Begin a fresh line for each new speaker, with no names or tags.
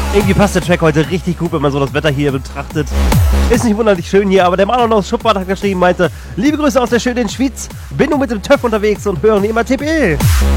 Irgendwie passt der Track heute richtig gut, wenn man so das Wetter hier betrachtet. Ist nicht wunderlich schön hier, aber der Mann aus Schuppbad hat geschrieben, meinte, liebe Grüße aus der schönen Schweiz, bin nur mit dem TÜV unterwegs und hören immer TP.